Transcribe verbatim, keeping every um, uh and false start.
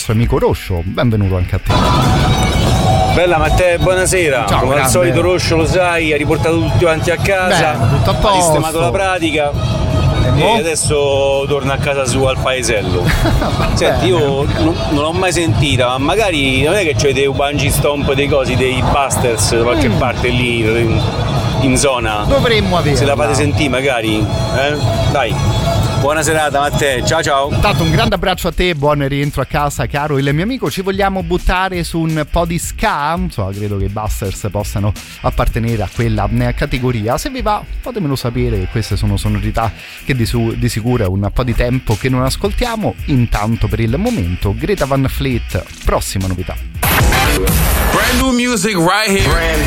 nostro amico Roscio. Benvenuto anche a te. Bella Matteo, buonasera. Ciao, come grande. al solito Roscio, lo sai, ha riportato tutti quanti a casa, Beh, tutto a posto. ha sistemato la pratica e, e adesso torna a casa sua al paesello. Senti, io non, non l'ho mai sentita, ma magari non è che c'è dei bungee stomp, dei cosi, dei busters da qualche mm. parte lì in, in zona. Dovremmo avere. Se la fate sentire magari, eh? Dai. Buona serata Matteo, ciao ciao. Tanto un grande abbraccio a te, buon rientro a casa caro il mio amico. Ci vogliamo buttare su un po' di ska? Insomma, credo che i Busters possano appartenere a quella categoria. Se vi va, fatemelo sapere, queste sono sonorità che di, su, di sicuro è un po' di tempo che non ascoltiamo. Intanto per il momento Greta Van Fleet, prossima novità. Brand new music right here. Brand